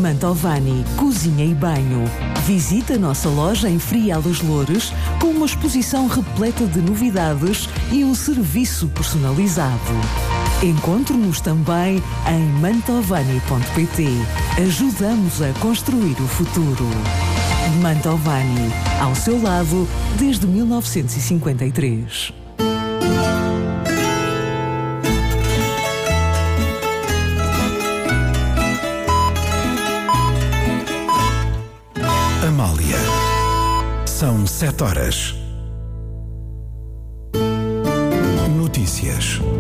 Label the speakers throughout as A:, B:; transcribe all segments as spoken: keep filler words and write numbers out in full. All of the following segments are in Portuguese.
A: Mantovani, cozinha e banho. Visite a nossa loja em Frial dos Loures com uma exposição repleta de novidades e um serviço personalizado. Encontre-nos também em mantovani ponto pt. Ajudamos a construir o futuro. Mantovani, ao seu lado desde mil novecentos e cinquenta e três.
B: Amália. São sete horas. Notícias.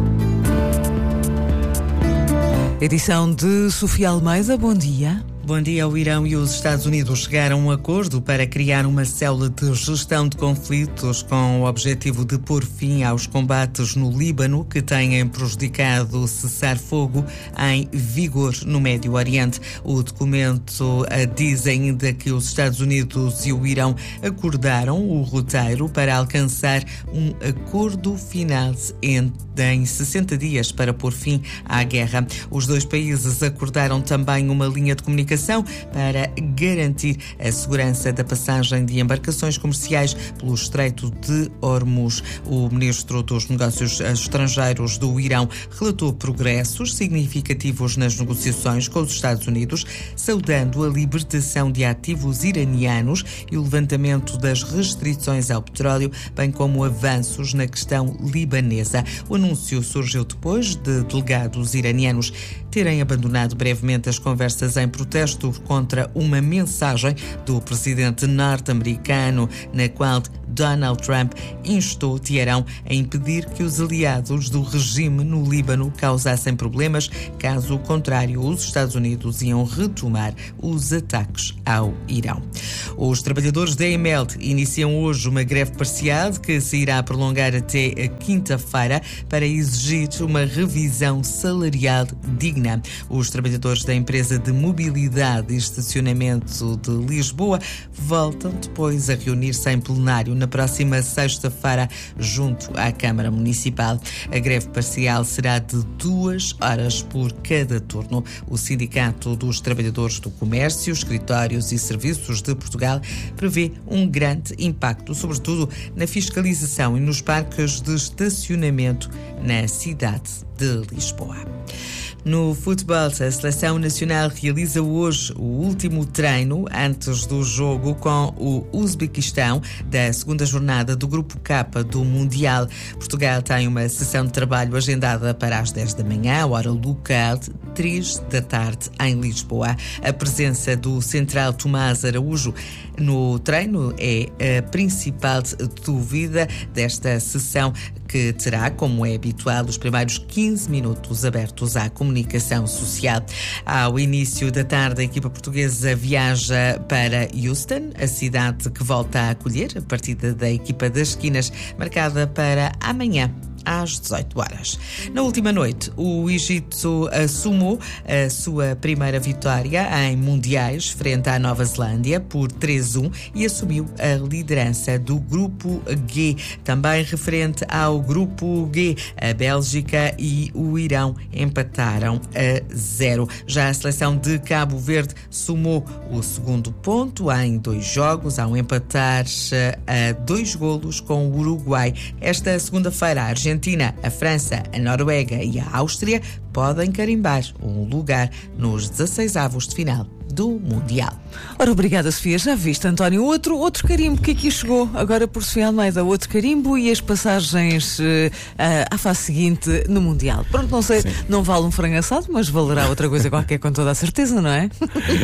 A: Edição de Sofia Almeida, bom dia.
C: Bom dia. O Irão e os Estados Unidos chegaram a um acordo para criar uma célula de gestão de conflitos com o objetivo de pôr fim aos combates no Líbano que têm prejudicado o cessar-fogo em vigor no Médio Oriente. O documento diz ainda que os Estados Unidos e o Irão acordaram o roteiro para alcançar um acordo final em, em sessenta dias para pôr fim à guerra. Os dois países acordaram também uma linha de comunicação para garantir a segurança da passagem de embarcações comerciais pelo Estreito de Hormuz. O ministro dos Negócios Estrangeiros do Irão relatou progressos significativos nas negociações com os Estados Unidos, saudando a libertação de ativos iranianos e o levantamento das restrições ao petróleo, bem como avanços na questão libanesa. O anúncio surgiu depois de delegados iranianos terem abandonado brevemente as conversas em protesto contra uma mensagem do presidente norte-americano na qual Donald Trump instou Teherão a impedir que os aliados do regime no Líbano causassem problemas, caso contrário os Estados Unidos iam retomar os ataques ao Irão. Os trabalhadores da EMELT iniciam hoje uma greve parcial que se irá prolongar até a quinta-feira para exigir uma revisão salarial digna. Os trabalhadores da empresa de mobilidade e estacionamento de Lisboa voltam depois a reunir-se em plenário na próxima sexta-feira junto à Câmara Municipal. A greve parcial será de duas horas por cada turno. O Sindicato dos Trabalhadores do Comércio, Escritórios e Serviços de Portugal prevê um grande impacto, sobretudo na fiscalização e nos parques de estacionamento na cidade de Lisboa. No futebol, a Seleção Nacional realiza hoje o último treino antes do jogo com o Uzbequistão da segunda jornada do Grupo K do Mundial. Portugal tem uma sessão de trabalho agendada para as dez da manhã, hora local, três da tarde em Lisboa. A presença do central Tomás Araújo no treino é a principal dúvida desta sessão, que terá, como é habitual, os primeiros quinze minutos abertos à comunicação social. Ao início da tarde, a equipa portuguesa viaja para Houston, a cidade que volta a acolher a partida da equipa das esquinas, marcada para amanhã, às dezoito horas. Na última noite, o Egito assumou a sua primeira vitória em mundiais frente à Nova Zelândia por três a um e assumiu a liderança do Grupo G. Também referente ao Grupo G, a Bélgica e o Irão empataram a zero. Já a seleção de Cabo Verde somou o segundo ponto em dois jogos, ao empatar a dois golos com o Uruguai. Esta segunda-feira, a Argentina, a França, a Noruega e a Áustria podem carimbar um lugar nos dezesseis-avos de final do Mundial.
A: Ora, obrigada, Sofia. Já viste, António, outro, outro carimbo que aqui chegou, agora por Sofia Almeida, outro carimbo e as passagens uh, à fase seguinte no Mundial. Pronto, não sei, Sim. não vale um frango assado, mas valerá outra coisa qualquer com toda a certeza, não é?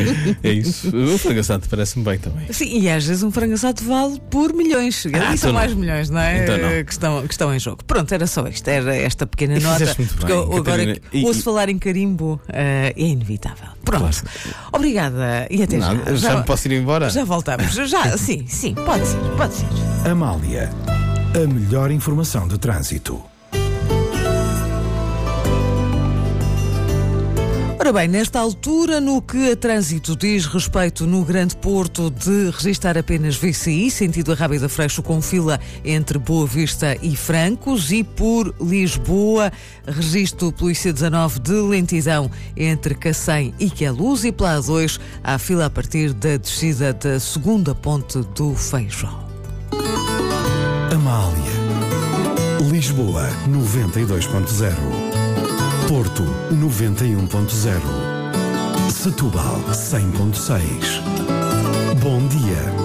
D: É isso. O frango assado parece-me bem também.
A: Sim, e às vezes um frango assado vale por milhões. Ah, e são mais não. milhões, não é?
D: Então não.
A: Que, estão, que estão em jogo. Pronto, era só isto, era esta pequena
D: e
A: nota.
D: Porque
A: bem,
D: eu,
A: agora
D: e,
A: ouço
D: e...
A: falar em carimbo, uh, é inevitável. Pronto. Claro. Obrigada e até
D: Nada,
A: já.
D: Já, já me posso ir embora?
A: Já voltamos. Já, sim, sim, pode ser, pode ser.
B: Amália, a melhor informação de trânsito.
A: Ora bem, nesta altura, no que a trânsito diz respeito no Grande Porto de registrar apenas V C I, sentido Arrábida Freixo, com fila entre Boa Vista e Francos, e por Lisboa, registro pelo I C dezanove de lentidão entre Cacém e Queluz, e pela A dois há fila a partir da descida da segunda ponte do Feijó.
B: Amália. Lisboa, noventa e dois ponto zero. Porto, noventa e um ponto zero. Setúbal, cem ponto seis. Bom dia.